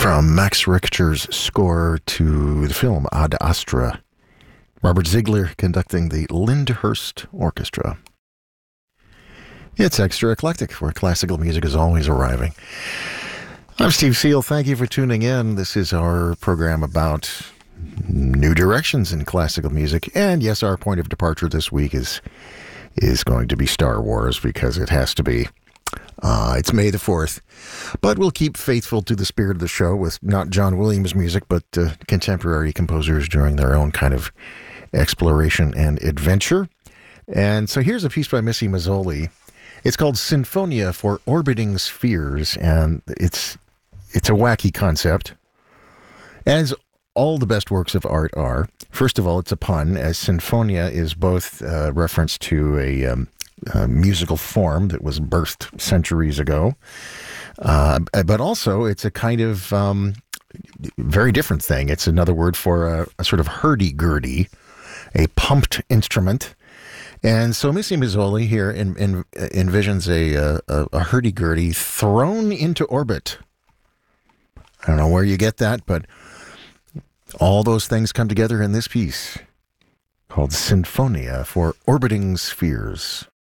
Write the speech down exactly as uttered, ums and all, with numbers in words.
from Max Richter's score to the film Ad Astra. Robert Ziegler conducting the Lyndhurst Orchestra. It's extra eclectic, where classical music is always arriving. I'm Steve Seal. Thank you for tuning in. This is our program about new directions in classical music. And yes, our point of departure this week is is going to be Star Wars, because it has to be. Uh, it's May the fourth. But we'll keep faithful to the spirit of the show with not John Williams music, but uh, contemporary composers during their own kind of exploration and adventure. And so here's a piece by Missy Mazzoli. It's called Sinfonia for Orbiting Spheres, and it's it's a wacky concept, as all the best works of art are. First of all, it's a pun, as Sinfonia is both a reference to a, um, a musical form that was birthed centuries ago, uh, but also it's a kind of um, very different thing. It's another word for a, a sort of hurdy-gurdy, a pumped instrument. And so Missy Mazzoli here in, in, envisions a, a, a hurdy-gurdy thrown into orbit. I don't know where you get that, but all those things come together in this piece called Sinfonia for Orbiting Spheres.